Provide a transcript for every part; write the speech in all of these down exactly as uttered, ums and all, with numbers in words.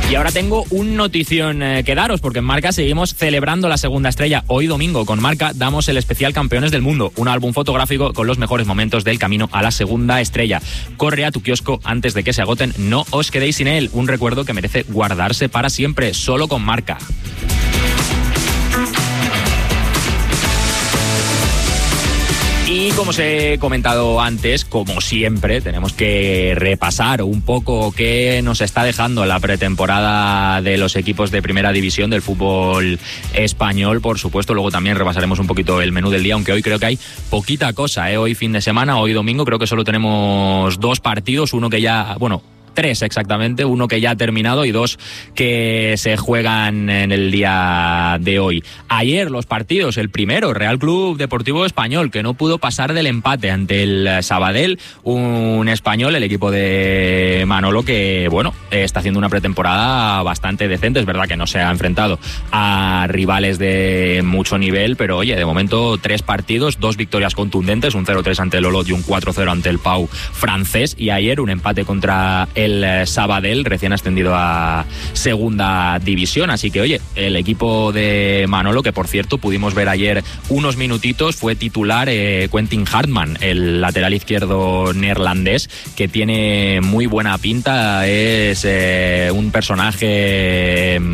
Y ahora tengo un notición eh, que daros, porque en Marca seguimos celebrando la segunda estrella. Hoy domingo con Marca damos el especial Campeones del Mundo, un álbum fotográfico con los mejores momentos del camino a la segunda estrella. Corre a tu kiosco antes de que se agoten, no os quedéis sin él. Un recuerdo que merece guardarse para siempre, solo con Marca. Y como os he comentado antes, como siempre, tenemos que repasar un poco qué nos está dejando la pretemporada de los equipos de primera división del fútbol español. Por supuesto, luego también repasaremos un poquito el menú del día, aunque hoy creo que hay poquita cosa, ¿eh? Hoy fin de semana, hoy domingo, creo que solo tenemos dos partidos, uno que ya, bueno... Tres exactamente, uno que ya ha terminado y dos que se juegan en el día de hoy. Ayer los partidos, el primero, Real Club Deportivo Español, que no pudo pasar del empate ante el Sabadell, un español, el equipo de Manolo, que bueno, está haciendo una pretemporada bastante decente. Es verdad que no se ha enfrentado a rivales de mucho nivel, pero oye, de momento tres partidos, dos victorias contundentes, un cero tres ante el Olot y un cuatro cero ante el Pau francés, y ayer un empate contra el Sabadell, recién ascendido a segunda división. Así que oye, el equipo de Manolo, que por cierto pudimos ver ayer unos minutitos, fue titular eh, Quentin Hartman, el lateral izquierdo neerlandés, que tiene muy buena pinta, es eh, un personaje... Eh,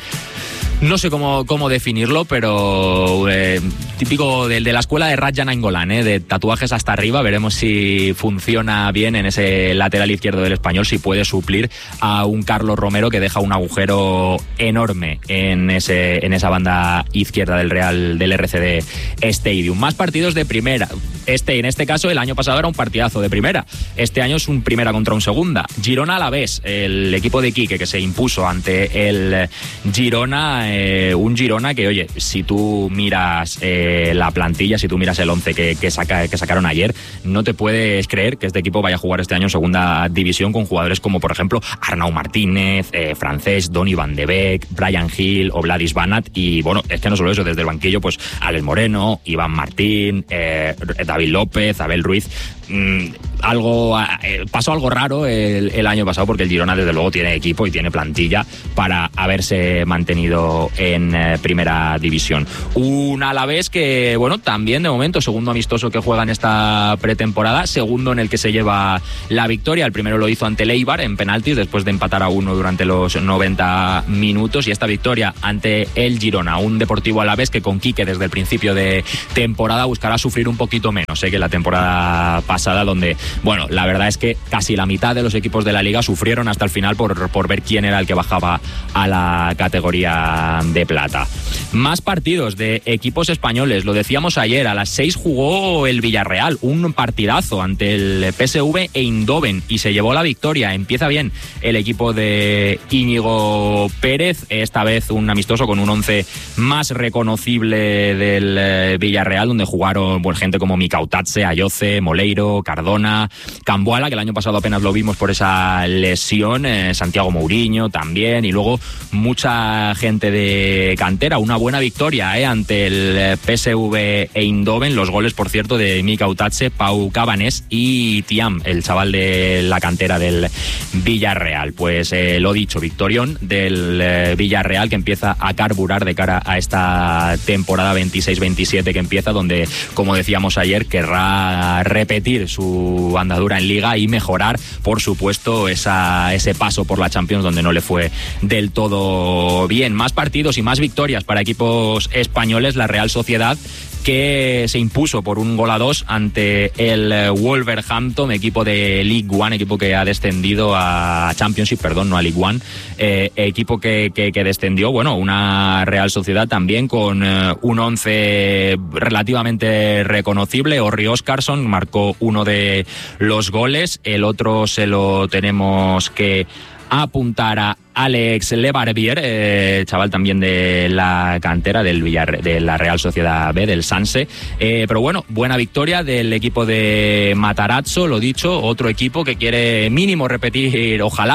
No sé cómo, cómo definirlo, pero eh, típico de, de la escuela de Radja Nainggolan, ¿eh? De tatuajes hasta arriba. Veremos si funciona bien en ese lateral izquierdo del Español, si puede suplir a un Carlos Romero que deja un agujero enorme en ese en esa banda izquierda del Real del R C D Stadium. Más partidos de primera. Este, en este caso, el año pasado era un partidazo de primera. Este año es un primera contra un segunda. Girona Alavés, el equipo de Quique que se impuso ante el Girona. Eh, un Girona que, oye, si tú miras eh, la plantilla, si tú miras el once que, que, saca, que sacaron ayer, no te puedes creer que este equipo vaya a jugar este año en segunda división con jugadores como, por ejemplo, Arnau Martínez, eh, Francés, Donny Van de Beek, Brian Hill o Vladis Banat. Y bueno, es que no solo eso, desde el banquillo, pues Alex Moreno, Iván Martín, eh, David López, Abel Ruiz. Mm, algo eh, pasó algo raro el, el año pasado, porque el Girona desde luego tiene equipo y tiene plantilla para haberse mantenido en eh, primera división. Un Alavés que, bueno, también de momento segundo amistoso que juega en esta pretemporada, segundo en el que se lleva la victoria. El primero lo hizo ante el Eibar en penaltis después de empatar a uno durante los noventa minutos, y esta victoria ante el Girona, un Deportivo Alavés que con Quique desde el principio de temporada buscará sufrir un poquito menos eh, que la temporada pasada, donde, bueno, la verdad es que casi la mitad de los equipos de la liga sufrieron hasta el final por, por ver quién era el que bajaba a la categoría de plata. Más partidos de equipos españoles. Lo decíamos ayer, a las seis jugó el Villarreal, un partidazo ante el P S V Eindhoven, y se llevó la victoria. Empieza bien el equipo de Íñigo Pérez, esta vez un amistoso con un once más reconocible del Villarreal, donde jugaron pues, gente como Mikautatse, Ayoce, Moleiro, Cardona, Camboala, que el año pasado apenas lo vimos por esa lesión, eh, Santiago Mourinho también, y luego mucha gente de cantera. Una buena victoria eh, ante el P S V Eindhoven. Los goles, por cierto, de Mikautatse, Pau Cabanés y Tiam, el chaval de la cantera del Villarreal. Pues eh, lo dicho, victorión del eh, Villarreal, que empieza a carburar de cara a esta temporada veintiséis veintisiete que empieza, donde, como decíamos ayer, querrá repetir su andadura en Liga y mejorar, por supuesto, esa, ese paso por la Champions, donde no le fue del todo bien. Más partidos y más victorias para equipos españoles. La Real Sociedad, que se impuso por un gol a dos ante el Wolverhampton, equipo de League One, equipo que ha descendido a Championship, perdón, no a League One, eh, equipo que, que, que descendió. Bueno, una Real Sociedad también con eh, un once relativamente reconocible. Orri Oscarson marcó uno de los goles, el otro se lo tenemos que apuntar a Alex Lebarbier, eh, chaval también de la cantera del Villar, de la Real Sociedad B, del Sanse. Eh, pero bueno, buena victoria del equipo de Matarazzo, lo dicho, otro equipo que quiere mínimo repetir, ojalá,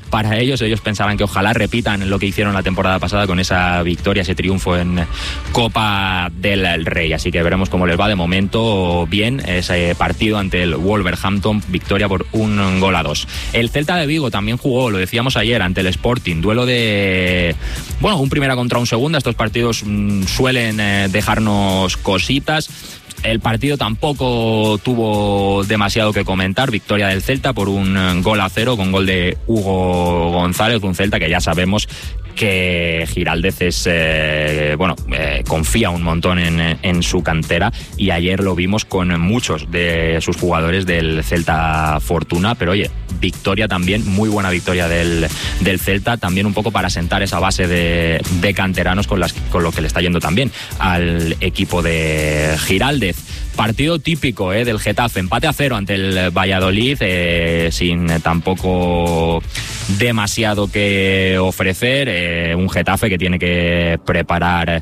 para ellos. Ellos pensarán que ojalá repitan lo que hicieron la temporada pasada con esa victoria, ese triunfo en Copa del Rey. Así que veremos cómo les va. De momento bien ese partido ante el Wolverhampton, victoria por un gol a dos. El Celta de Vigo también jugó, lo decíamos ayer, ante el Sporting, duelo de, bueno, un primera contra un segunda. Estos partidos mmm, suelen eh, dejarnos cositas. El partido tampoco tuvo demasiado que comentar. Victoria del Celta por un gol a cero, con gol de Hugo González, un Celta que ya sabemos que Giraldez es, eh, bueno, eh, confía un montón en, en su cantera, y ayer lo vimos con muchos de sus jugadores del Celta Fortuna. Pero oye, victoria también, muy buena victoria del, del Celta, también un poco para sentar esa base de, de canteranos con, las, con lo que le está yendo también al equipo de Giraldez. Partido típico eh, del Getafe, empate a cero ante el Valladolid, eh, sin tampoco demasiado que ofrecer. Eh, un Getafe que tiene que preparar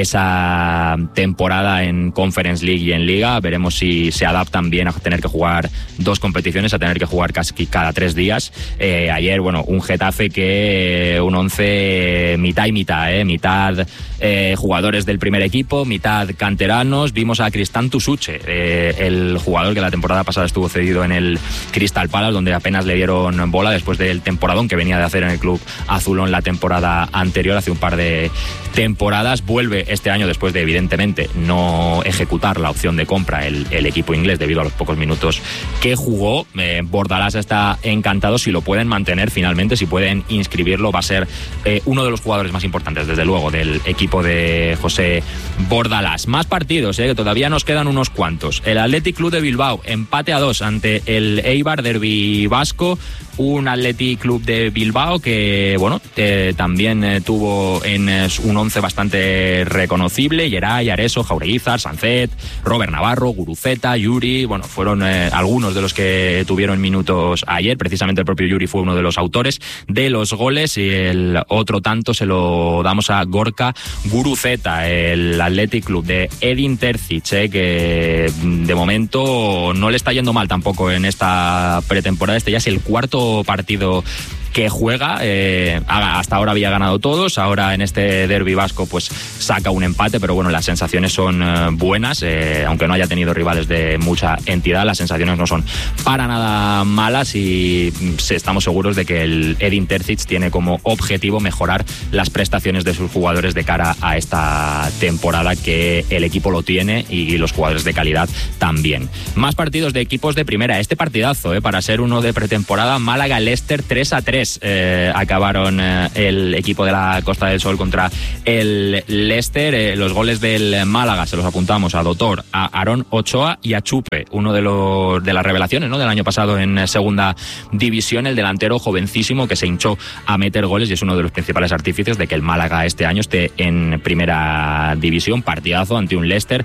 esa temporada en Conference League y en Liga. Veremos si se adaptan bien a tener que jugar dos competiciones, a tener que jugar casi cada tres días. Eh, ayer, bueno, un Getafe que eh, un once mitad y mitad, eh, mitad eh, jugadores del primer equipo, mitad canteranos. Vimos a Cristán Tusuche, eh, el jugador que la temporada pasada estuvo cedido en el Crystal Palace, donde apenas le dieron bola después del temporadón que venía de hacer en el club azulón la temporada anterior, hace un par de temporadas. Vuelve este año después de, evidentemente, no ejecutar la opción de compra el, el equipo inglés debido a los pocos minutos que jugó. eh, Bordalás está encantado. Si lo pueden mantener finalmente, si pueden inscribirlo, va a ser eh, uno de los jugadores más importantes, desde luego, del equipo de José Bordalás. Más partidos, eh, que todavía nos quedan unos cuantos. El Athletic Club de Bilbao, empate a dos ante el Eibar, derbi vasco. Un Athletic Club de Bilbao que, bueno, eh, también eh, tuvo en eh, un once bastante reconocible. Geray, Areso, Jaureguizar, Sancet, Robert Navarro, Guruceta, Yuri. Bueno, fueron eh, algunos de los que tuvieron minutos ayer. Precisamente el propio Yuri fue uno de los autores de los goles, y el otro tanto se lo damos a Gorka Guruceta. El Athletic Club de Edin Terzic, eh, que de momento no le está yendo mal tampoco en esta pretemporada. Este ya es el cuarto partido que juega. Eh, hasta ahora había ganado todos, ahora en este derbi vasco pues saca un empate, pero bueno, las sensaciones son eh, buenas, eh, aunque no haya tenido rivales de mucha entidad, las sensaciones no son para nada malas, y estamos seguros de que el Edin Terzic tiene como objetivo mejorar las prestaciones de sus jugadores de cara a esta temporada, que el equipo lo tiene y los jugadores de calidad también. Más partidos de equipos de primera, este partidazo eh, para ser uno de pretemporada. Málaga-Leicester tres a tres. Eh, acabaron eh, el equipo de la Costa del Sol contra el Leicester. Eh, los goles del Málaga se los apuntamos a Dotor, a Aarón Ochoa y a Chupe, uno de los de las revelaciones, ¿no?, del año pasado en segunda división, el delantero jovencísimo que se hinchó a meter goles y es uno de los principales artífices de que el Málaga este año esté en primera división. Partidazo ante un Leicester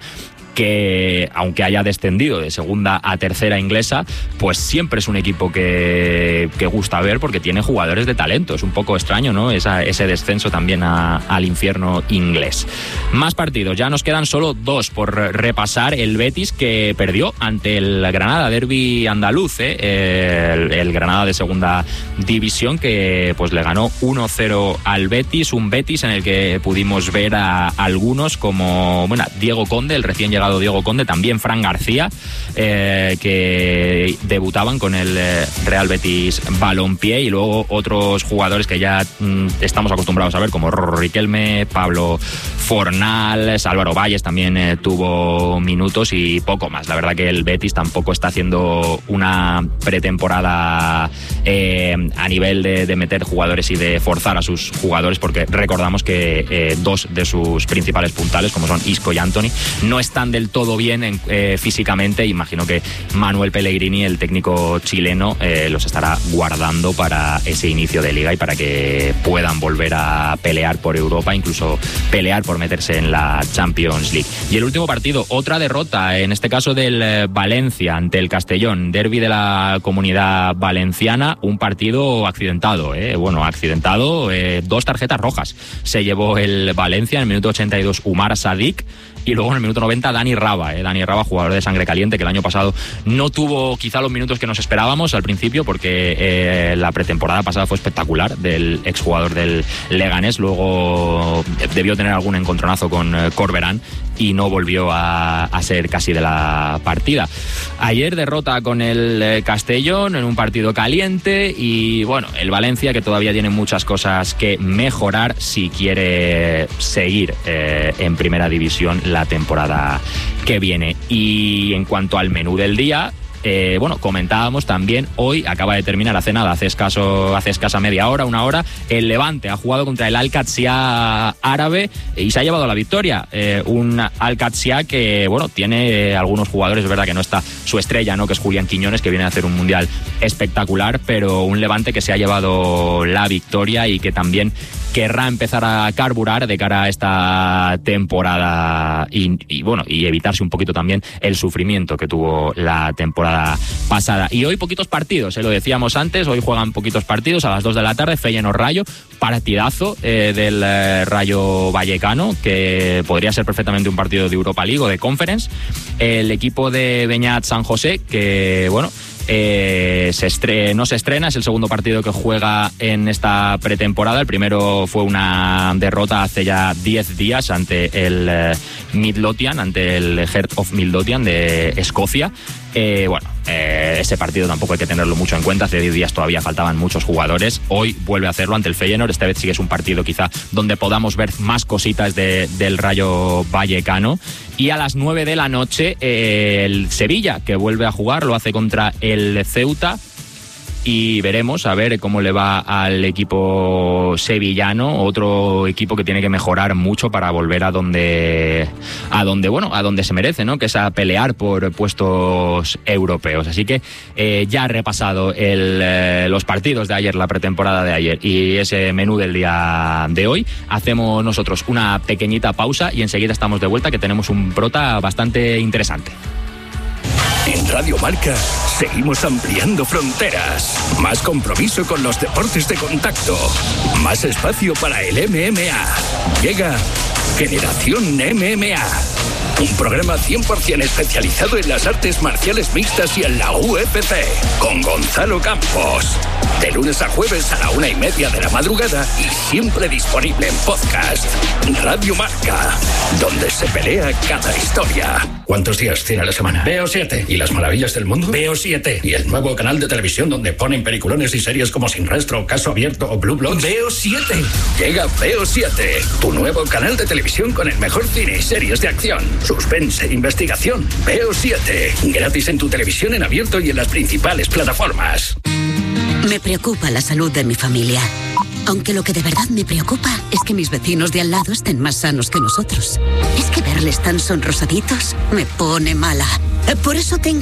que, aunque haya descendido de segunda a tercera inglesa, pues siempre es un equipo que, que gusta ver porque tiene jugadores de talento. Es un poco extraño, ¿no?, Esa, ese descenso también a, al infierno inglés. Más partidos, ya nos quedan solo dos por repasar. El Betis, que perdió ante el Granada, derbi andaluz, ¿eh? el, el Granada de segunda división, que pues le ganó uno cero al Betis. Un Betis en el que pudimos ver a algunos como, bueno, Diego Conde, el recién llegado Diego Conde, también Fran García, eh, que debutaban con el eh, Real Betis Balompié, y luego otros jugadores que ya mm, estamos acostumbrados a ver, como Riquelme, Pablo Fornals, Álvaro Valles también eh, tuvo minutos y poco más. La verdad que el Betis tampoco está haciendo una pretemporada eh, a nivel de, de meter jugadores y de forzar a sus jugadores, porque recordamos que eh, dos de sus principales puntales, como son Isco y Anthony, no están del todo bien en, eh, físicamente. Imagino que Manuel Pellegrini, el técnico chileno, eh, los estará guardando para ese inicio de liga y para que puedan volver a pelear por Europa, incluso pelear por meterse en la Champions League. Y el último partido, otra derrota, en este caso del eh, Valencia ante el Castellón, derbi de la Comunidad Valenciana, un partido accidentado, eh, bueno, accidentado, eh, dos tarjetas rojas se llevó el Valencia. En el minuto ochenta y dos, Umar Sadik, Y luego en el minuto noventa Dani Raba, eh, Dani Raba, jugador de sangre caliente, que el año pasado no tuvo quizá los minutos que nos esperábamos al principio, porque eh, la pretemporada pasada fue espectacular del exjugador del Leganés. Luego debió tener algún encontronazo con eh, Corberán y no volvió a, a ser casi de la partida. Ayer derrota con el eh, Castellón en un partido caliente y bueno, el Valencia, que todavía tiene muchas cosas que mejorar si quiere seguir eh, en primera división la temporada que viene. Y en cuanto al menú del día, Eh, bueno, comentábamos también, hoy acaba de terminar hace nada, hace escaso, hace escasa media hora, una hora, el Levante ha jugado contra el Al-Qadsiya árabe y se ha llevado la victoria. Eh, un Al-Qadsiya que, bueno, tiene eh, algunos jugadores, es verdad que no está su estrella, ¿no?, que es Julián Quiñones, que viene a hacer un mundial espectacular, pero un Levante que se ha llevado la victoria y que también querrá empezar a carburar de cara a esta temporada y, y bueno, y evitarse un poquito también el sufrimiento que tuvo la temporada pasada. Y hoy poquitos partidos, eh, lo decíamos antes, hoy juegan poquitos partidos a las dos de la tarde, Feyenoord-Rayo, partidazo eh, del eh, Rayo Vallecano, que podría ser perfectamente un partido de Europa League o de Conference. El equipo de Beñat San José, que bueno, Eh, se estre- no se estrena, es el segundo partido que juega en esta pretemporada. El primero fue una derrota hace ya diez días ante el eh, Midlothian, ante el Heart of Midlothian de Escocia. Eh, bueno, eh, ese partido tampoco hay que tenerlo mucho en cuenta. Hace diez días todavía faltaban muchos jugadores. Hoy vuelve a hacerlo ante el Feyenoord. Esta vez sí que es un partido quizá donde podamos ver más cositas de, del Rayo Vallecano. Y a las nueve de la noche eh, el Sevilla, que vuelve a jugar, lo hace contra el Ceuta. Y veremos a ver cómo le va al equipo sevillano, otro equipo que tiene que mejorar mucho para volver a donde a donde bueno a donde se merece, ¿no?, que es a pelear por puestos europeos. Así que eh, ya ha repasado el, eh, los partidos de ayer, la pretemporada de ayer y ese menú del día de hoy. Hacemos nosotros una pequeñita pausa y enseguida estamos de vuelta, que tenemos un prota bastante interesante. En Radio Marca seguimos ampliando fronteras. Más compromiso con los deportes de contacto. Más espacio para el M M A. Llega Generación M M A. Un programa cien por ciento especializado en las artes marciales mixtas y en la U F C. Con Gonzalo Campos. De lunes a jueves a la una y media de la madrugada y siempre disponible en podcast. Radio Marca, donde se pelea cada historia. ¿Cuántos días tiene a la semana? Veo siete. ¿Y las maravillas del mundo? Veo siete. ¿Y el nuevo canal de televisión donde ponen peliculones y series como Sin Rastro, Caso Abierto o Blue Bloods? Veo siete. Llega Veo siete, tu nuevo canal de televisión con el mejor cine y series de acción, suspense, investigación. Veo siete. Gratis en tu televisión en abierto y en las principales plataformas. Me preocupa la salud de mi familia. Aunque lo que de verdad me preocupa es que mis vecinos de al lado estén más sanos que nosotros. Es que verles tan sonrosaditos me pone mala. Por eso tengo